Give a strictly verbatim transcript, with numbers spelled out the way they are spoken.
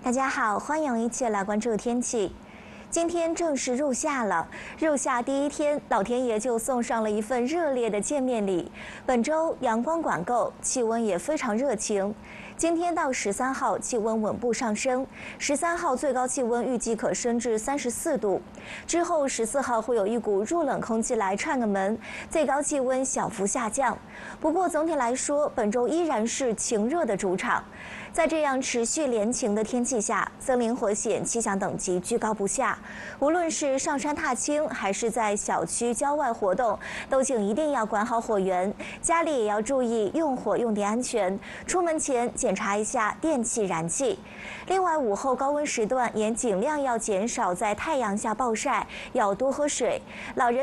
大家好，欢迎一起来关注天气。今天正式入夏了，入夏第一天，老天爷就送上了一份热烈的见面礼。本周阳光管够，气温也非常热情。今天到十三号，气温稳步上升，十三号最高气温预计可升至三十四度。之后十四号会有一股入冷空气来串个门，最高气温小幅下降。不过总体来说，本周依然是晴热的主场。在这样持续连晴的天气下，森林火险气象等级居高不下。无论是上山踏青，还是在小区郊外活动，都请一定要管好火源，家里也要注意用火用电安全。出门前检查一下电器燃气。另外，午后高温时段也尽量要减少在太阳下暴晒，要多喝水。老人